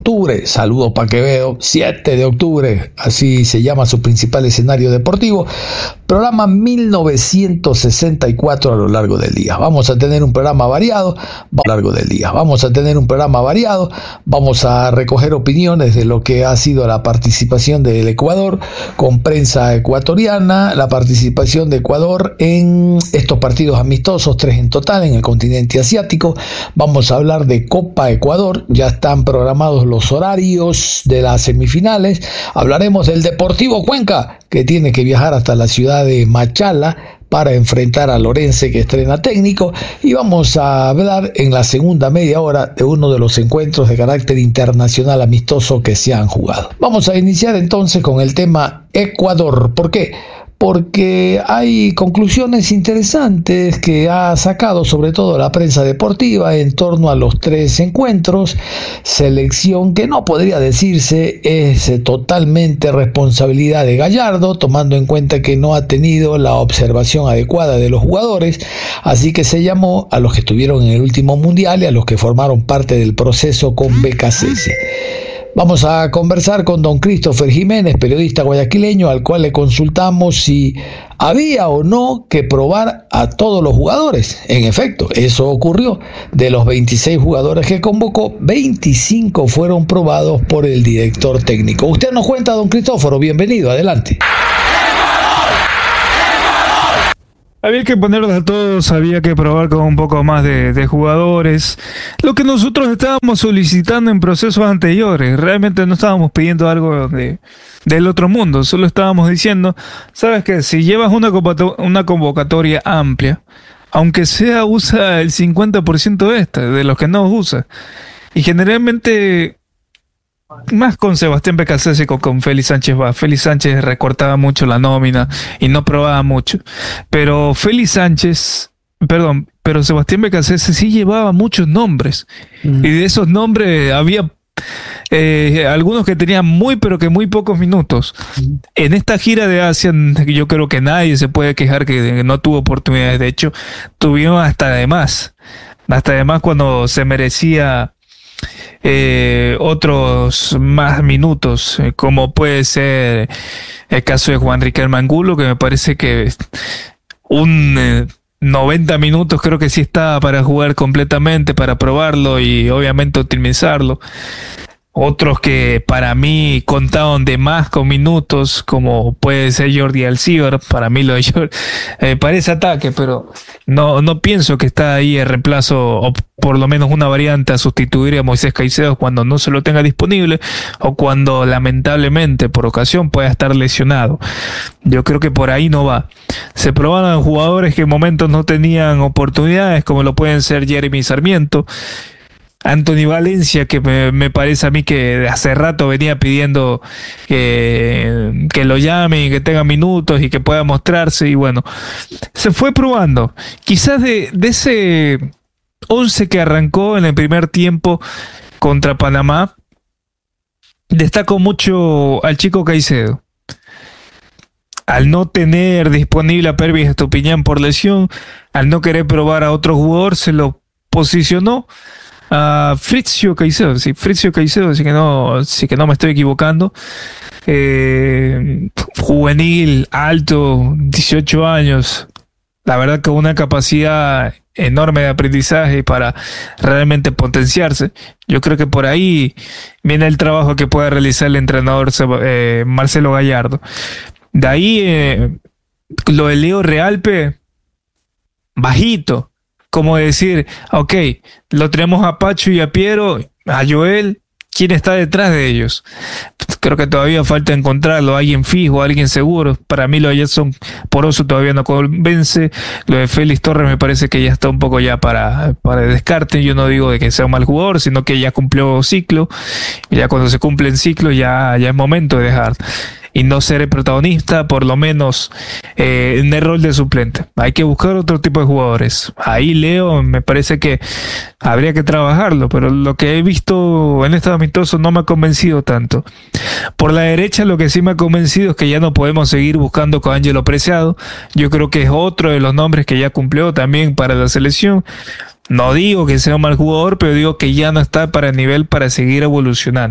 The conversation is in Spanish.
octubre, saludos para Quevedo, 7 de octubre, así se llama su principal escenario deportivo, programa 1964 a lo largo del día. Vamos a tener un programa variado, vamos a recoger opiniones de lo que ha sido la participación del Ecuador con prensa ecuatoriana, la participación de Ecuador en estos partidos amistosos, 3 en total en el continente asiático. Vamos a hablar de Copa Ecuador, ya están programados los horarios de las semifinales. Hablaremos del Deportivo Cuenca, que tiene que viajar hasta la ciudad de Machala para enfrentar a Lorense, que estrena técnico, y vamos a hablar en la segunda media hora de uno de los encuentros de carácter internacional amistoso que se han jugado. Vamos a iniciar entonces con el tema Ecuador. ¿Por qué? Porque hay conclusiones interesantes que ha sacado sobre todo la prensa deportiva en torno a los 3 encuentros, selección que no podría decirse es totalmente responsabilidad de Gallardo, tomando en cuenta que no ha tenido la observación adecuada de los jugadores, así que se llamó a los que estuvieron en el último mundial y a los que formaron parte del proceso con BKCS. Vamos a conversar con don Christopher Jiménez, periodista guayaquileño, al cual le consultamos si había o no que probar a todos los jugadores. En efecto, eso ocurrió. De los 26 jugadores que convocó, 25 fueron probados por el director técnico. Usted nos cuenta, don Cristóforo, bienvenido, adelante. Había que ponerlos a todos, había que probar con un poco más de jugadores. Lo que nosotros estábamos solicitando en procesos anteriores. Realmente no estábamos pidiendo algo del otro mundo. Solo estábamos diciendo, ¿sabes qué? Si llevas una convocatoria amplia, aunque sea usa el 50% de los que no usa. Y generalmente más con Sebastián BKCS que con Félix Sánchez va. Félix Sánchez recortaba mucho la nómina y no probaba mucho. Pero Sebastián BKCS sí llevaba muchos nombres. Y de esos nombres había algunos que tenían muy pocos minutos. En esta gira de Asia yo creo que nadie se puede quejar que no tuvo oportunidades. De hecho, tuvieron hasta de más cuando se merecía otros más minutos, como puede ser el caso de Juan Riquelme Angulo, que me parece que un 90 minutos creo que sí estaba para jugar completamente, para probarlo y obviamente optimizarlo. Otros que para mí contaban de más con minutos, como puede ser Jordi Alcibar. Para mí lo de Jordi parece ataque, pero no pienso que está ahí el reemplazo, o por lo menos una variante a sustituir a Moisés Caicedo cuando no se lo tenga disponible, o cuando lamentablemente por ocasión pueda estar lesionado. Yo creo que por ahí no va. Se probaron jugadores que en momentos no tenían oportunidades, como lo pueden ser Jeremy Sarmiento, Anthony Valencia, que me parece a mí que hace rato venía pidiendo que lo llamen, que tenga minutos y que pueda mostrarse, y bueno, se fue probando. Quizás de ese 11 que arrancó en el primer tiempo contra Panamá, destaco mucho al chico Caicedo. Al no tener disponible a Pervis Estupiñán por lesión, al no querer probar a otro jugador, se lo posicionó a Fritzio Caicedo, así que no me estoy equivocando. Juvenil, alto, 18 años, la verdad que una capacidad enorme de aprendizaje para realmente potenciarse. Yo creo que por ahí viene el trabajo que puede realizar el entrenador Marcelo Gallardo. De ahí lo de Leo Realpe, bajito, como decir, ok, lo tenemos a Pacho y a Piero, a Joel, ¿quién está detrás de ellos? Creo que todavía falta encontrarlo, alguien fijo, alguien seguro. Para mí lo de Jetson Poroso todavía no convence. Lo de Félix Torres me parece que ya está un poco ya para descarte. Yo no digo de que sea un mal jugador, sino que ya cumplió ciclo. Y ya cuando se cumplen ciclos ya es momento de dejar y no ser el protagonista, por lo menos en el rol de suplente. Hay que buscar otro tipo de jugadores. Ahí Leo me parece que habría que trabajarlo, pero lo que he visto en este amistoso no me ha convencido tanto. Por la derecha lo que sí me ha convencido es que ya no podemos seguir buscando con Ángelo Preciado. Yo creo que es otro de los nombres que ya cumplió también para la selección. No digo que sea un mal jugador, pero digo que ya no está para el nivel para seguir evolucionando.